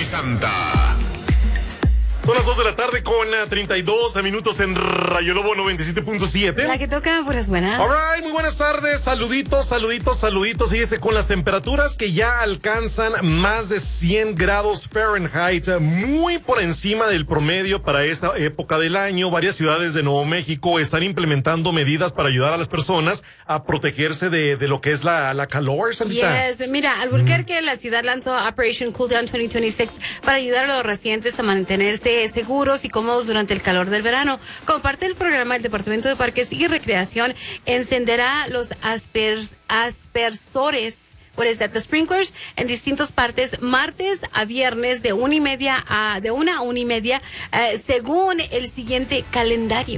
Santa. Son las 2 de la tarde con 32 minutos en Rayo Lobo 97.7. La que toca, pues buena. Alright, muy buenas tardes. Saluditos. Fíjese, con las temperaturas que ya alcanzan más de 100 grados Fahrenheit, muy por encima del promedio para esta época del año. Varias ciudades de Nuevo México están implementando medidas para ayudar a las personas a protegerse de lo que es la calor, Santita. Yes, mira, Albuquerque, la ciudad lanzó Operation Cool Down 2026 para ayudar a los residentes a mantenerse seguros y cómodos durante el calor del verano. Como parte del programa, el Departamento de Parques y Recreación encenderá los aspersores, the sprinklers, en distintas partes, martes a viernes de 1:30 a 1:30, según el siguiente calendario.